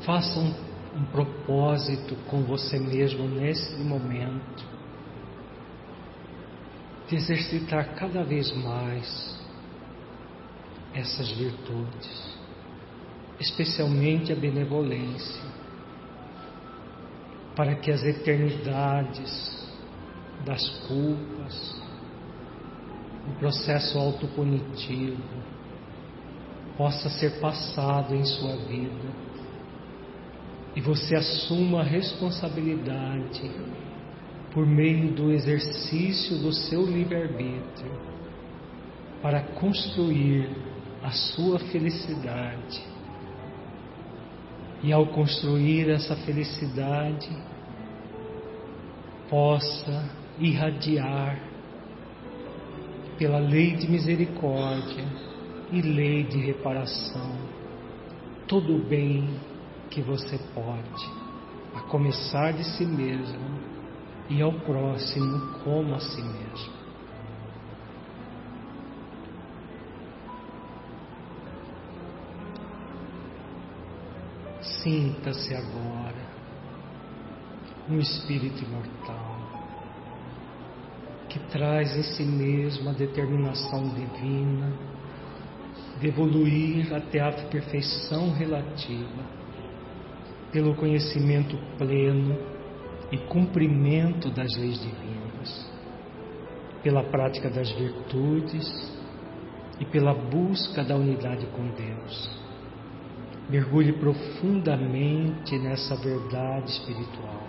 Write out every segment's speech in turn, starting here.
Faça um propósito com você mesmo nesse momento, de exercitar cada vez mais essas virtudes, especialmente a benevolência, para que as eternidades das culpas, o processo autopunitivo, possa ser passado em sua vida e você assuma a responsabilidade por meio do exercício do seu livre-arbítrio para construir a sua felicidade. E ao construir essa felicidade, possa irradiar pela lei de misericórdia e lei de reparação todo o bem que você pode, a começar de si mesmo e ao próximo como a si mesmo. Sinta-se agora um espírito imortal que traz em si mesmo a determinação divina de evoluir até a perfeição relativa pelo conhecimento pleno e cumprimento das leis divinas, pela prática das virtudes e pela busca da unidade com Deus. Mergulhe profundamente nessa verdade espiritual.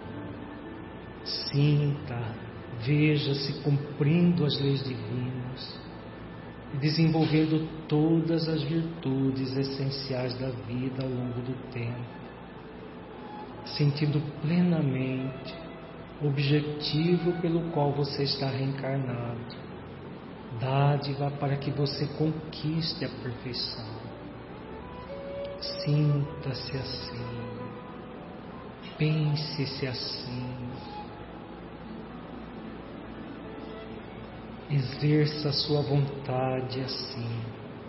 Sinta, veja-se cumprindo as leis divinas e desenvolvendo todas as virtudes essenciais da vida ao longo do tempo, sentindo plenamente o objetivo pelo qual você está reencarnado, dádiva para que você conquiste a perfeição. Sinta-se assim, pense-se assim, exerça a sua vontade assim,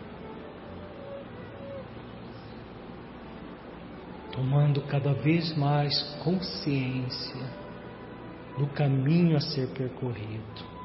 tomando cada vez mais consciência do caminho a ser percorrido.